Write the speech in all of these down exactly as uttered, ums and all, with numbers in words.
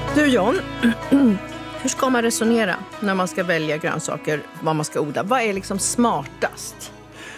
Du John, hur ska man resonera när man ska välja grönsaker, vad man ska odla? Vad är liksom smartast?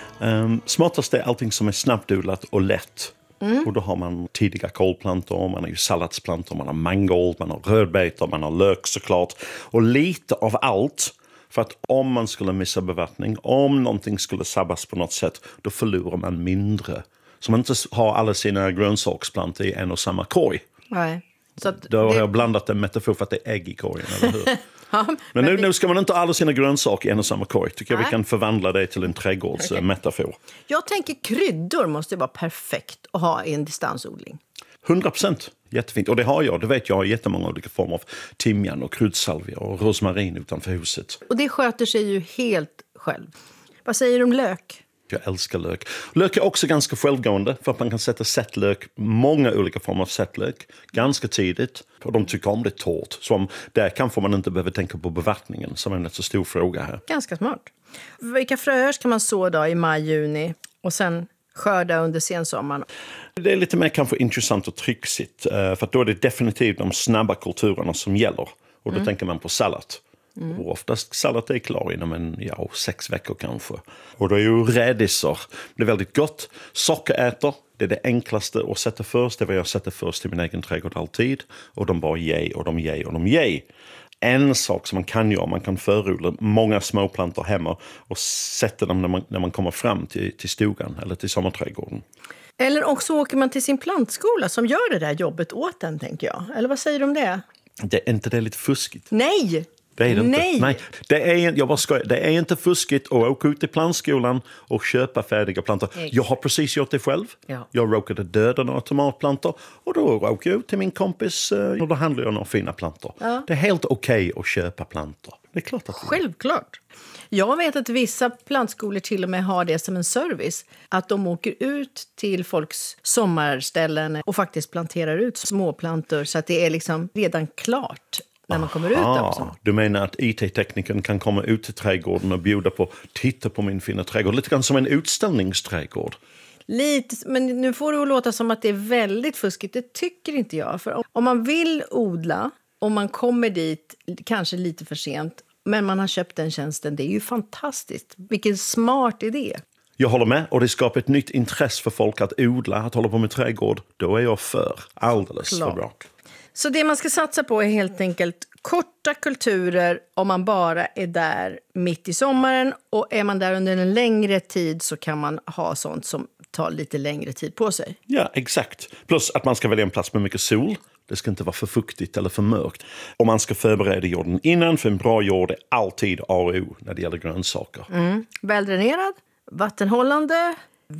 Um, smartast är allting som är snabbodlat och lätt. Mm. Och då har man tidiga kolplantor, man har ju salladsplantor, man har mangold, man har rödbetor, man har lök såklart. Och lite av allt. För att om man skulle missa bevattning, om någonting skulle sabbas på något sätt, då förlorar man mindre. Så man inte har alla sina grönsaksplantor i en och samma korg. Nej. Så att då har det... jag blandat en metafor för att det är ägg i korgen, eller hur? ja, men men nu, det... nu ska man inte ha alla sina grönsaker i en och samma korg. Tycker jag vi kan förvandla det till en trädgårdsmetafor. Okay. Jag tänker kryddor måste vara perfekt att ha i en distansodling. hundra procent. Jättefint. Och det har jag. Det vet jag har jättemånga olika former av timjan och kryddsalvia och rosmarin utanför huset. Och det sköter sig ju helt själv. Vad säger du om lök? Jag älskar lök. Lök är också ganska självgående för att man kan sätta sättlök, många olika former av sättlök, ganska tidigt. Och de tycker om det torrt. Så om, där kanske man inte behöver tänka på bevattningen som är en rätt så stor fråga här. Ganska smart. Vilka fröer ska man så då i maj, juni och sen skörda under sensommaren? Det är lite mer kanske intressant och trixigt. För att då är det definitivt de snabba kulturerna som gäller. Och då mm. tänker man på sallad. Mm. Och oftast sallad är klar inom en, ja, sex veckor kanske. Och då är ju rädisor. Det är väldigt gott. Sockeräter, det är det enklaste att sätta först. Det är vad jag sätter först i min egen trädgård alltid. Och de bara ge och de ge och de ge. En sak som man kan göra, man kan förodla många småplantor hemma och sätta dem när man, när man kommer fram till, till stugan eller till sommarträdgården. Eller också åker man till sin plantskola som gör det där jobbet åt den, tänker jag. Eller vad säger du om det? Det är inte det lite fuskigt? Nej! Det är det Nej. inte. Nej, det är, jag bara skojar. Det är inte fuskigt att åka ut till plantskolan och köpa färdiga plantor. Exakt. Jag har precis gjort det själv. Ja. Jag råkade döda några tomatplantor och då åkte jag ut till min kompis och då handlade jag några fina plantor. Ja. Det är helt okej okay att köpa plantor. Det är klart att det är. Självklart. Jag vet att vissa plantskolor till och med har det som en service. Att de åker ut till folks sommarställen och faktiskt planterar ut småplantor så att det är liksom redan klart. När man kommer Aha, ut också. Du menar att I T-teknikern kan komma ut till trädgården och bjuda på titta på min fina trädgård. Lite grann som en utställningsträdgård. Lite, men nu får det låta som att det är väldigt fuskigt. Det tycker inte jag. För om man vill odla och man kommer dit kanske lite för sent men man har köpt den tjänsten, det är ju fantastiskt. Vilken smart idé. Jag håller med och det skapar ett nytt intresse för folk att odla, att hålla på med trädgård. Då är jag för. Alldeles Klart. för bra. Så det man ska satsa på är helt enkelt korta kulturer om man bara är där mitt i sommaren. Och är man där under en längre tid så kan man ha sånt som tar lite längre tid på sig. Ja, exakt. Plus att man ska välja en plats med mycket sol. Det ska inte vara för fuktigt eller för mörkt. Och man ska förbereda jorden innan, för en bra jord är alltid A och O när det gäller grönsaker. Mm. Väldränerad, vattenhållande,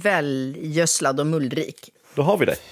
välgödslad och mullrik. Då har vi det.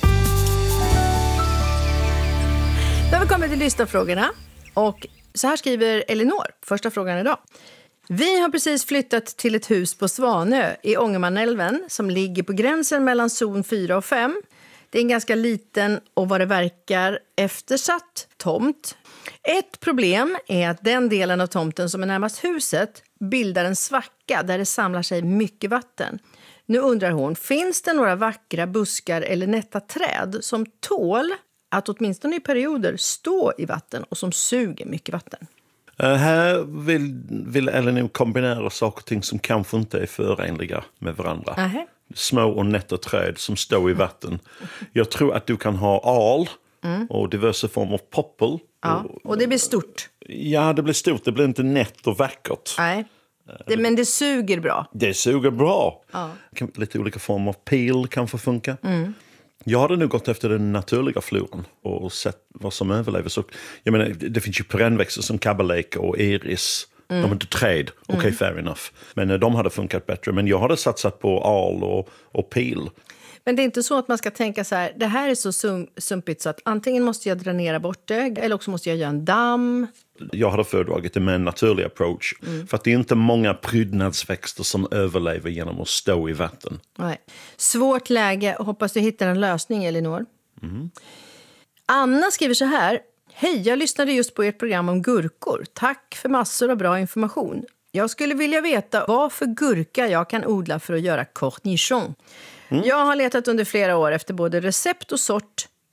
Då har vi kommit till lyssnarfrågorna. Och så här skriver Elinor, första frågan idag. Vi har precis flyttat till ett hus på Svanö i Ångermanälven som ligger på gränsen mellan zon fyra och fem. Det är en ganska liten och vad det verkar eftersatt tomt. Ett problem är att den delen av tomten som är närmast huset bildar en svacka där det samlar sig mycket vatten. Nu undrar hon, finns det några vackra buskar eller nätta träd som tål att åtminstone i perioder stå i vatten och som suger mycket vatten? Uh, här vill, vill Elinor kombinera saker och ting som kanske inte är förenliga med varandra. Uh-huh. Små och nätta träd som står i vatten. Jag tror att du kan ha al mm. och diverse former av poppel. Ja, och, och det blir stort. Ja, det blir stort. Det blir inte nätt och vackert. Nej, det, men det suger bra. Det suger bra. Ja. Lite olika former av pil kan få funka. Mm. Jag hade nog gått efter den naturliga floran och sett vad som överlever. Så, jag menar, det finns ju perennväxter som kabbaleka och iris. Mm. De är inte träd. Okej, okay, mm. fair enough. Men de hade funkat bättre. Men jag hade satsat på al och, och pil. Men det är inte så att man ska tänka så här, det här är så sum- sumpigt så att antingen måste jag dränera bort det eller också måste jag göra en damm. Jag hade föredragit det med en naturlig approach. Mm. För att det är inte många prydnadsväxter som överlever genom att stå i vatten. Nej. Svårt läge. Hoppas du hittar en lösning, Elinor. Mm. Anna skriver så här. Hej, jag lyssnade just på ert program om gurkor. Tack för massor av bra information. Jag skulle vilja veta vad för gurka jag kan odla för att göra cornichon. Mm. Jag har letat under flera år efter både recept och sort.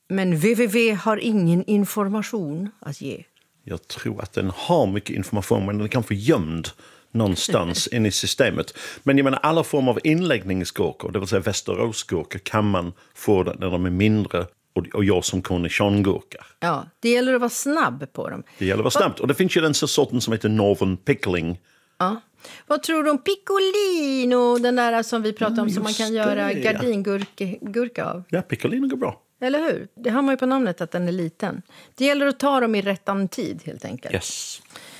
Men www har ingen information att ge. Jag tror att den har mycket information, men den kan få gömd någonstans in i systemet. Men jag menar, alla former av inläggningsgurkor, det vill säga Västeråsgurkor, kan man få när de är mindre och, och jag som cornichongurkor. Ja, det gäller att vara snabb på dem. Det gäller att vara snabbt. Och det finns ju den sorten som heter Northern Pickling. Ja. Vad tror du om piccolino, den där som vi pratade om, Mm, som man kan göra det, gardingurka av? Ja, piccolino går bra. Eller hur? Det har man ju på namnet att den är liten. Det gäller att ta dem i rättan tid, helt enkelt. Yes.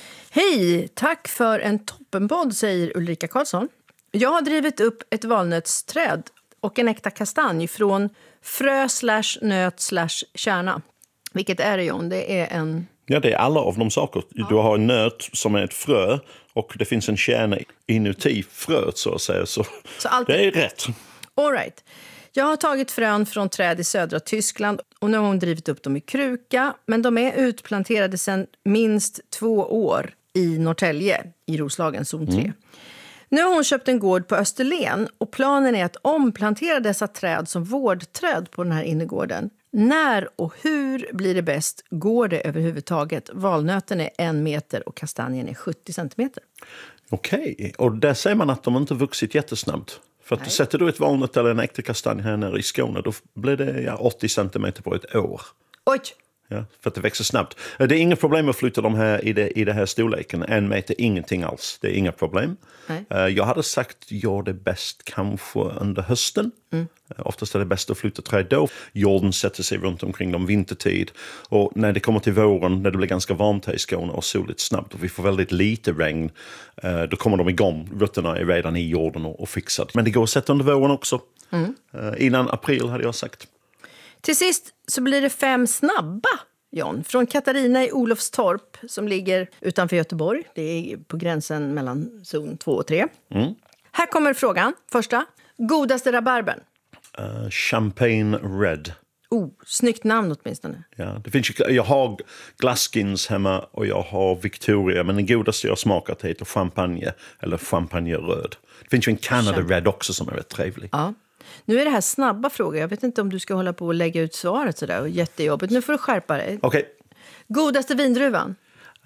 Hej, tack för en toppenpodd, säger Ulrika Karlsson. Jag har drivit upp ett valnötsträd och en äkta kastanj från frö slash nöt slash kärna. Vilket är det, John? Det är en... Ja, det är alla av de saker. Ja. Du har en nöt som är ett frö och det finns en kärna inuti fröet, så att säga. Så, så allt... det är rätt. All right. Jag har tagit frön från träd i södra Tyskland och nu har hon drivit upp dem i kruka. Men de är utplanterade sedan minst två år i Norrtälje, i Roslagen, zon tre. Mm. Nu har hon köpt en gård på Österlen och planen är att omplantera dessa träd som vårdträd på den här innergården. När och hur blir det bäst? Går det överhuvudtaget? Valnöten är en meter och kastanjen är sjuttio centimeter. Okej, okay. Och där ser man att de inte vuxit jättesnabbt. För att sätter du ett valnöt eller en äkta kastanj här nere i Skåne, då blir det ja, åttio centimeter på ett år. Oj! Ja, för att det växer snabbt. Det är inga problem att flytta dem här i det, i det här storleken. En meter, ingenting alls. Det är inga problem. Nej. Jag hade sagt ja, det är bäst kanske under hösten. Mm. Oftast är det bäst att flytta träd då. Jorden sätter sig runt omkring dem vintertid. Och när det kommer till våren, när det blir ganska varmt här i Skåne och soligt snabbt och vi får väldigt lite regn, då kommer de igång. Rötterna är redan i jorden och, och fixade. Men det går att sätta under våren också. Mm. Innan april hade jag sagt. Till sist så blir det fem snabba, John, från Katarina i Olofstorp som ligger utanför Göteborg. Det är på gränsen mellan zon två och tre. Mm. Här kommer frågan. Första. Godaste rabarbern? Uh, Champagne Red. Oh, snyggt namn åtminstone. Ja, det finns ju, jag har Glaskins hemma och jag har Victoria. Men den godaste jag smakat heter Champagne eller Champagne Röd. Det finns ju en Canada Champagne Red också som är rätt trevlig. Ja. Nu är det här snabba frågor. Jag vet inte om du ska hålla på och lägga ut svaret sådär. Och jättejobbigt. Nu får du skärpa dig. Okej. Okay. Godaste vindruvan?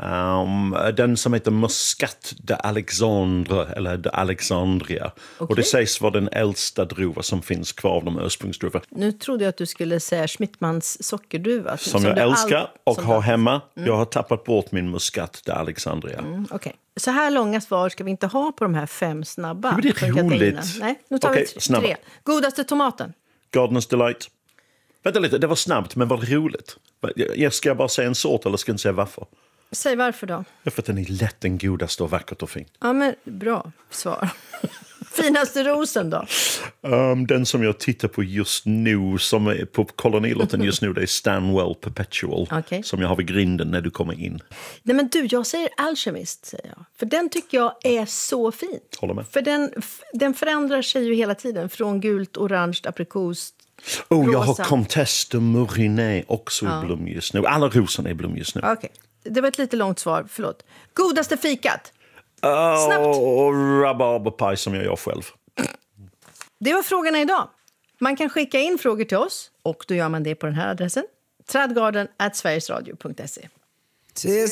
Um, den som heter Muscat de Alexandre eller de Alexandria. Okay. Och det sägs vara den äldsta druva som finns kvar av de ursprungsdruvor. Nu trodde jag att du skulle säga Schmittmans sockerdruva. Som, som jag älskar all... och som har hemma. Mm. Jag har tappat bort min Muscat de Alexandria. Mm, Okej. Okay. Så här långa svar ska vi inte ha på de här fem snabba. Men det är roligt. Nej, nu tar okay, vi tre. tre. Godaste tomaten? Gardeners Delight. Vänta lite, det var snabbt men vad roligt. Jag ska bara säga en sort eller ska jag inte säga varför? Säg varför då? Ja, för att den är lätt den godaste och vackert och fint. Ja, men bra svar. Finaste rosen då? Um, den som jag tittar på just nu, som är på kolonilotten just nu, det är Stanwell Perpetual. Okay. Som jag har vid grinden när du kommer in. Nej men du, jag säger Alchemist, säger jag. För den tycker jag är så fin. Håller med. För den, den förändrar sig ju hela tiden. Från gult, orange, aprikos. Oh, rosa. Jag har Comtesse de Murinet också ja. i blom just nu. Alla rosorna är i blom just nu. Okej. Okay. Det var ett lite långt svar, förlåt. Godaste fikat? Oh, snabbt. Rabarberpaj som jag gör själv. Det var frågorna idag. Man kan skicka in frågor till oss och då gör man det på den här adressen. trädgarden at sverigesradio punkt se.